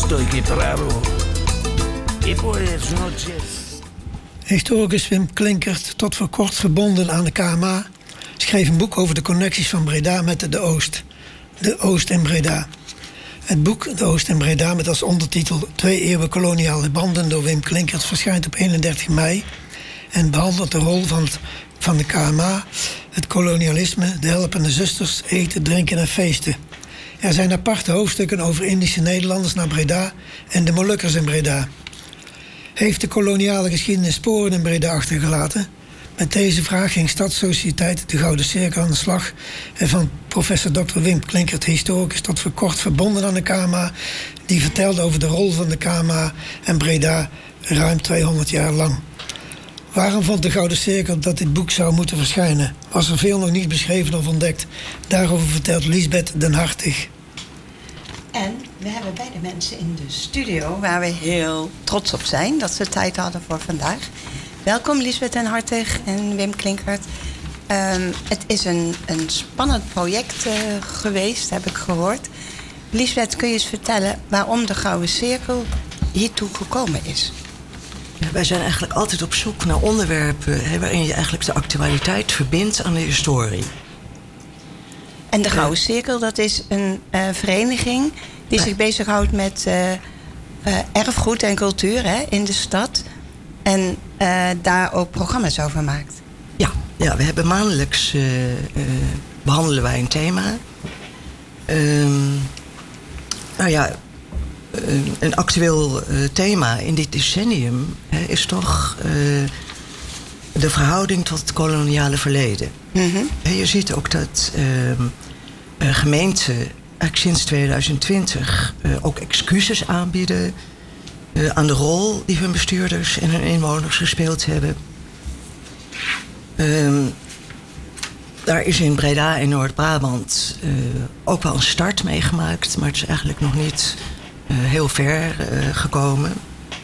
estoy que paro. Y buenas noches. Historicus Wim Klinkert, tot voor kort verbonden aan de KMA, schreef een boek over de connecties van Breda met de Oost. De Oost en Breda. Het boek De Oost en Breda met als ondertitel 2 eeuwen koloniale banden door Wim Klinkert verschijnt op 31 mei en behandelt de rol van de KMA, het kolonialisme, de helpende zusters, eten, drinken en feesten. Er zijn aparte hoofdstukken over Indische Nederlanders naar Breda en de Molukkers in Breda. Heeft de koloniale geschiedenis sporen in Breda achtergelaten? Met deze vraag ging Stadssociëteit De Gouden Cirkel aan de slag en van professor Dr. Wim Klinkert, historicus tot voor kort verbonden aan de KMA, die vertelde over de rol van de KMA en Breda ruim 200 jaar lang. Waarom vond de Gouden Cirkel dat dit boek zou moeten verschijnen? Was er veel nog niet beschreven of ontdekt? Daarover vertelt Liesbeth Den Hartig. En we hebben beide mensen in de studio waar we heel trots op zijn dat ze tijd hadden voor vandaag. Welkom Liesbeth Den Hartig en Wim Klinkert. Het is een spannend project geweest, heb ik gehoord. Liesbeth, kun je eens vertellen waarom de Gouden Cirkel hiertoe gekomen is? Wij zijn eigenlijk altijd op zoek naar onderwerpen waarin je eigenlijk de actualiteit verbindt aan de historie. En de Gouden Cirkel, dat is een vereniging die zich bezighoudt met erfgoed en cultuur in de stad. En daar ook programma's over maakt. Ja, we hebben maandelijks behandelen wij een thema. Een actueel thema in dit decennium is toch de verhouding tot het koloniale verleden. Mm-hmm. Je ziet ook dat gemeenten eigenlijk sinds 2020 ook excuses aanbieden aan de rol die hun bestuurders en hun inwoners gespeeld hebben. Daar is in Breda en Noord-Brabant ook wel een start meegemaakt, maar het is eigenlijk nog niet heel ver gekomen.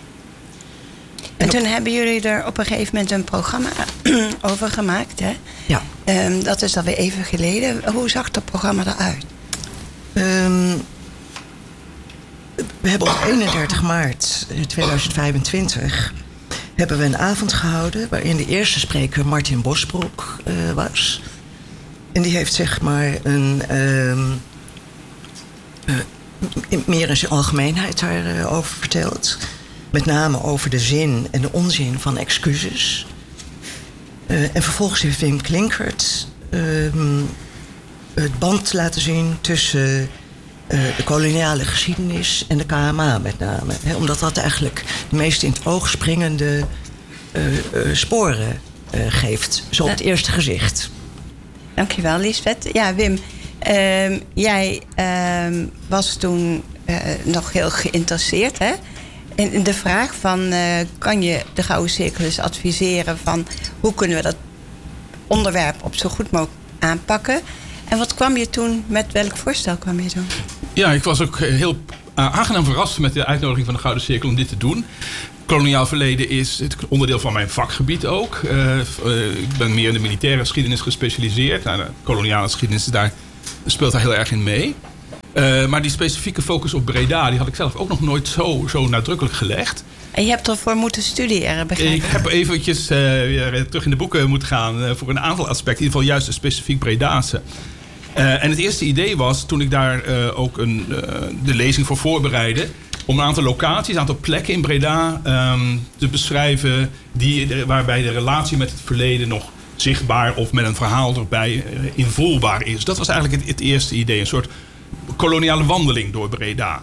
En toen hebben jullie er op een gegeven moment een programma over gemaakt, hè? Ja. Dat is alweer even geleden. Hoe zag dat programma eruit? We hebben op 31 maart 2025 hebben we een avond gehouden waarin de eerste spreker Martin Bosbroek was. En die heeft zeg maar meer in zijn algemeenheid daarover verteld. Met name over de zin en de onzin van excuses. En vervolgens heeft Wim Klinkert het band laten zien tussen de koloniale geschiedenis en de KMA met name. Omdat dat eigenlijk de meest in het oog springende sporen geeft. Zo op het eerste gezicht. Dankjewel, Liesbeth. Ja, Wim, jij was toen nog heel geïnteresseerd, hè? In de vraag van, kan je de Gouden Cirkel eens adviseren van hoe kunnen we dat onderwerp op zo goed mogelijk aanpakken? En wat kwam je toen, met welk voorstel kwam je toen? Ja, ik was ook heel aangenaam verrast met de uitnodiging van de Gouden Cirkel om dit te doen. Koloniaal verleden is het onderdeel van mijn vakgebied ook. Ik ben meer in de militaire geschiedenis gespecialiseerd. Nou, de koloniale geschiedenis speelt daar heel erg in mee. Maar die specifieke focus op Breda, die had ik zelf ook nog nooit zo nadrukkelijk gelegd. En je hebt ervoor moeten studeren, begrijp ik? Ik heb eventjes terug in de boeken moeten gaan voor een aantal aspecten. In ieder geval juist een specifiek Bredaanse. En het eerste idee was, toen ik daar ook de lezing voor voorbereidde, om een aantal locaties, een aantal plekken in Breda te beschrijven waarbij de relatie met het verleden nog zichtbaar of met een verhaal erbij invoelbaar is. Dat was eigenlijk het eerste idee, een soort koloniale wandeling door Breda.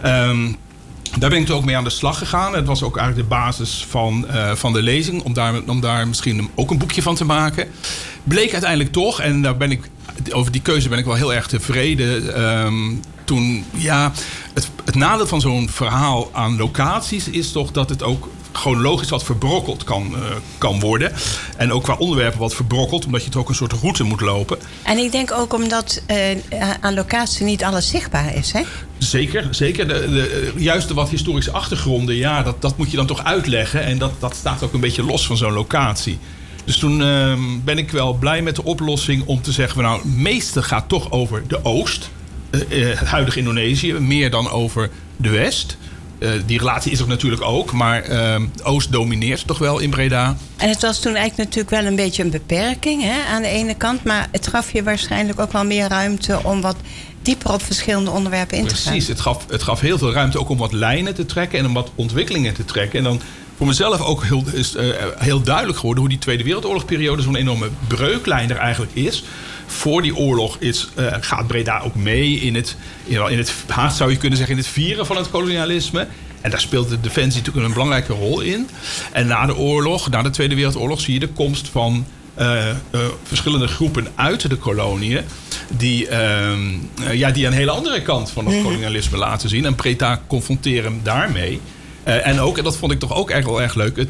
Daar ben ik toen ook mee aan de slag gegaan. Het was ook eigenlijk de basis van de lezing, om daar misschien ook een boekje van te maken. Bleek uiteindelijk toch, en daar ben ik, over die keuze ben ik wel heel erg tevreden. Toen, ja, het nadeel van zo'n verhaal aan locaties is toch dat het ook chronologisch wat verbrokkeld kan worden. En ook qua onderwerpen wat verbrokkeld, omdat je het ook een soort route moet lopen. En ik denk ook omdat aan locatie niet alles zichtbaar is, hè? Zeker. Juist de wat historische achtergronden, ja, dat moet je dan toch uitleggen. En dat staat ook een beetje los van zo'n locatie. Dus toen ben ik wel blij met de oplossing om te zeggen, nou, het meeste gaat toch over de Oost. het huidige Indonesië, meer dan over de West. Die relatie is er natuurlijk ook, maar Oost domineert toch wel in Breda. En het was toen eigenlijk natuurlijk wel een beetje een beperking, hè, aan de ene kant. Maar het gaf je waarschijnlijk ook wel meer ruimte om wat dieper op verschillende onderwerpen in te gaan. Precies, het gaf heel veel ruimte ook om wat lijnen te trekken en om wat ontwikkelingen te trekken. En dan voor mezelf ook heel duidelijk geworden hoe die Tweede Wereldoorlogperiode zo'n enorme breuklijn er eigenlijk is. Voor die oorlog gaat Breda ook mee in het haast zou je kunnen zeggen, in het vieren van het kolonialisme. En daar speelt de defensie natuurlijk een belangrijke rol in. En na de oorlog, na de Tweede Wereldoorlog, zie je de komst van verschillende groepen uit de koloniën die een hele andere kant van het kolonialisme laten zien. En Breda confronteren hem daarmee. En dat vond ik toch ook echt wel erg leuk,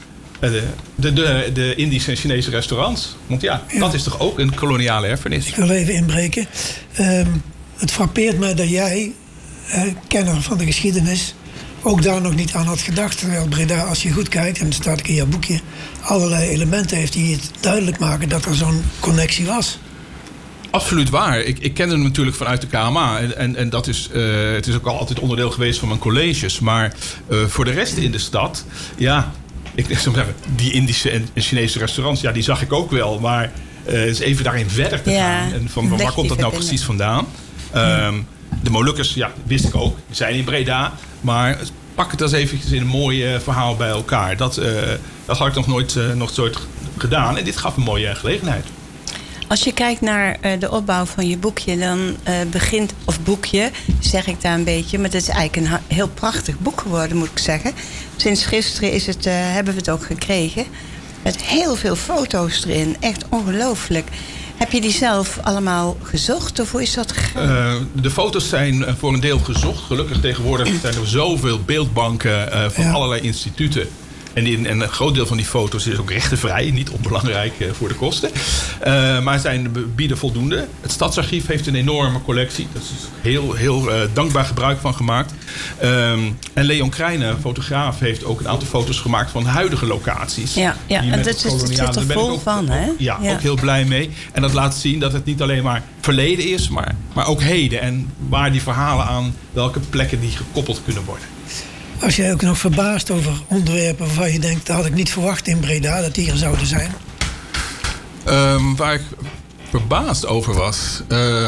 de Indische en Chinese restaurants. Want dat is toch ook een koloniale erfenis. Ik wil even inbreken. Het frappeert mij dat jij, kenner van de geschiedenis, ook daar nog niet aan had gedacht. Terwijl Breda, als je goed kijkt, en dat staat ook in jouw boekje, allerlei elementen heeft die het duidelijk maken dat er zo'n connectie was. Absoluut waar. Ik kende hem natuurlijk vanuit de KMA. En dat is, het is ook al altijd onderdeel geweest van mijn colleges. Maar voor de rest in de stad, ik zou zeggen, die Indische en Chinese restaurants, die zag ik ook wel. Maar is even daarin verder te gaan. En van waar komt dat nou precies vandaan? De Molukkers, wist ik ook. Die zijn in Breda. Maar pak het eens eventjes in een mooi verhaal bij elkaar. Dat had ik nog nooit gedaan. En dit gaf een mooie gelegenheid. Als je kijkt naar de opbouw van je boekje, dan boekje, zeg ik daar een beetje. Maar het is eigenlijk een heel prachtig boek geworden, moet ik zeggen. Sinds gisteren hebben we het ook gekregen. Met heel veel foto's erin. Echt ongelooflijk. Heb je die zelf allemaal gezocht of hoe is dat gegaan? De foto's zijn voor een deel gezocht. Gelukkig tegenwoordig zijn er zoveel beeldbanken van allerlei instituten. En een groot deel van die foto's is ook rechtenvrij, niet onbelangrijk voor de kosten. Maar bieden voldoende. Het Stadsarchief heeft een enorme collectie. Daar is heel dankbaar gebruik van gemaakt. En Leon Krijnen, fotograaf, heeft ook een aantal foto's gemaakt van huidige locaties. En dat zit er vol van, hè? Ook heel blij mee. En dat laat zien dat het niet alleen maar verleden is, maar ook heden. En waar die verhalen aan welke plekken die gekoppeld kunnen worden. Als jij ook nog verbaasd over onderwerpen waarvan je denkt, dat had ik niet verwacht in Breda, dat die er zouden zijn? Waar ik verbaasd over was?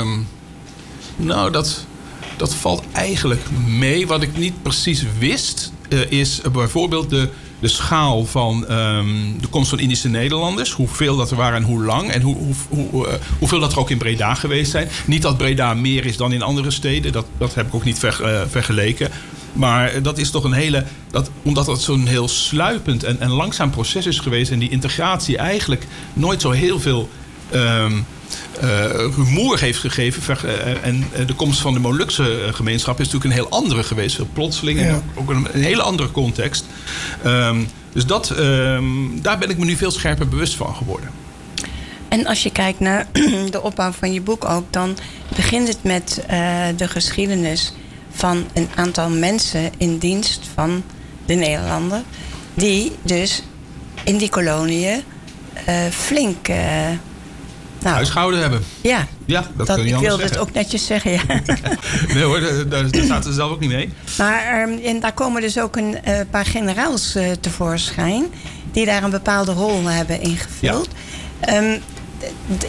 Dat valt eigenlijk mee. Wat ik niet precies wist, is bijvoorbeeld de schaal van de komst van Indische Nederlanders. Hoeveel dat er waren en hoe lang. En hoeveel dat er ook in Breda geweest zijn. Niet dat Breda meer is dan in andere steden. Dat heb ik ook niet vergeleken. Maar dat is toch omdat dat zo'n heel sluipend en langzaam proces is geweest. En die integratie eigenlijk nooit zo heel veel rumoer heeft gegeven. En de komst van de Molukse gemeenschap is natuurlijk een heel andere geweest. Veel plotseling en ook een hele andere context. Dus daar ben ik me nu veel scherper bewust van geworden. En als je kijkt naar de opbouw van je boek ook, dan begint het met de geschiedenis van een aantal mensen in dienst van de Nederlander, die dus in die koloniën flink huisgehouden hebben. Ja, dat kun je niet ik wilde zeggen. het ook netjes zeggen, ja. Nee hoor, daar staat ze zelf ook niet mee. Maar en daar komen dus ook een paar generaals tevoorschijn die daar een bepaalde rol hebben ingevuld. Ja.